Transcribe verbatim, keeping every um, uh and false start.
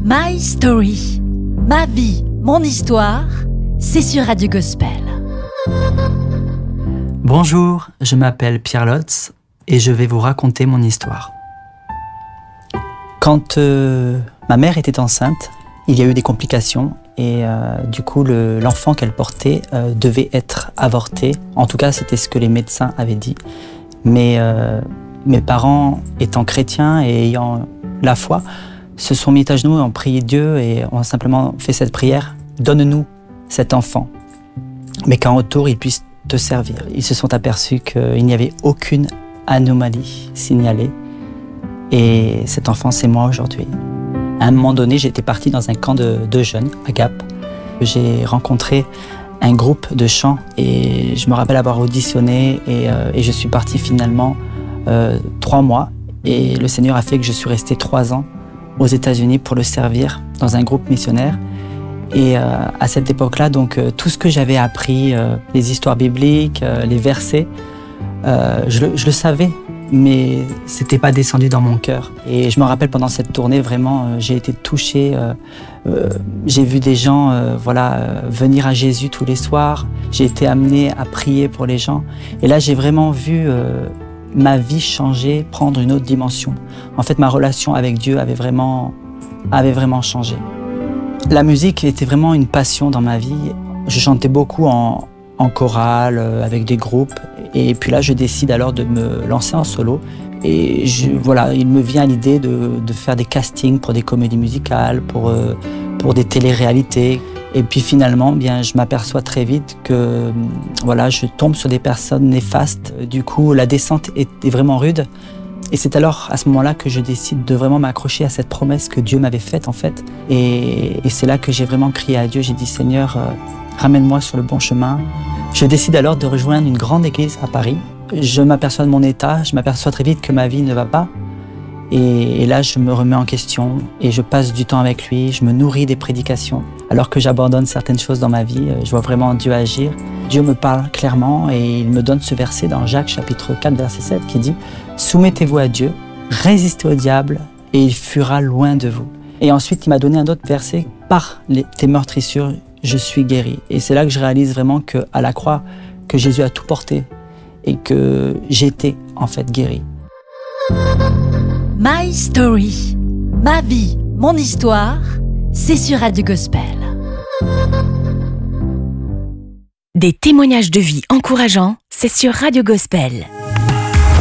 My Story, ma vie, mon histoire, c'est sur Radio Gospel. Bonjour, je m'appelle Pierre Lotz et je vais vous raconter mon histoire. Quand euh, ma mère était enceinte, il y a eu des complications et euh, du coup le, l'enfant qu'elle portait euh, devait être avorté. En tout cas, c'était ce que les médecins avaient dit. Mais euh, mes parents, étant chrétiens et ayant la foi, se sont mis à genoux et ont prié Dieu et ont simplement fait cette prière « Donne-nous cet enfant, mais qu'en retour, il puisse te servir ». Ils se sont aperçus qu'il n'y avait aucune anomalie signalée et cet enfant, c'est moi aujourd'hui. À un moment donné, j'étais parti dans un camp de, de jeunes à Gap. J'ai rencontré un groupe de chant et je me rappelle avoir auditionné et, euh, et je suis parti finalement euh, trois mois et le Seigneur a fait que je suis resté trois ans aux États-Unis pour le servir dans un groupe missionnaire. Et euh, à cette époque-là, donc euh, tout ce que j'avais appris, euh, les histoires bibliques, euh, les versets, euh, je, le, je le savais, mais c'était pas descendu dans mon cœur. Et je me rappelle pendant cette tournée, vraiment, euh, j'ai été touché. Euh, euh, j'ai vu des gens, euh, voilà, euh, venir à Jésus tous les soirs. J'ai été amené à prier pour les gens. Et là, j'ai vraiment vu euh, ma vie changer, prendre une autre dimension. En fait, ma relation avec Dieu avait vraiment, avait vraiment changé. La musique était vraiment une passion dans ma vie. Je chantais beaucoup en, en chorale, avec des groupes. Et puis là, je décide alors de me lancer en solo. Et je, voilà, il me vient l'idée de, de faire des castings pour des comédies musicales, pour, euh, pour des téléréalités. Et puis finalement, bien, je m'aperçois très vite que voilà, je tombe sur des personnes néfastes. Du coup, la descente est, est vraiment rude. Et c'est alors, à ce moment-là, que je décide de vraiment m'accrocher à cette promesse que Dieu m'avait faite, en fait. Et, et c'est là que j'ai vraiment crié à Dieu. J'ai dit, Seigneur, euh, ramène-moi sur le bon chemin. Je décide alors de rejoindre une grande église à Paris. Je m'aperçois de mon état, je m'aperçois très vite que ma vie ne va pas. Et, et là, je me remets en question et je passe du temps avec lui, je me nourris des prédications. Alors que j'abandonne certaines choses dans ma vie, je vois vraiment Dieu agir. Dieu me parle clairement et il me donne ce verset dans Jacques chapitre quatre, verset sept qui dit « Soumettez-vous à Dieu, résistez au diable et il fuira loin de vous. » Et ensuite, il m'a donné un autre verset « Par les, tes meurtrissures, je suis guéri. » Et c'est là que je réalise vraiment qu'à la croix, que Jésus a tout porté et que j'étais en fait guéri. My Story, ma vie, mon histoire, c'est sur Radio Gospel. Des témoignages de vie encourageants, c'est sur Radio Gospel.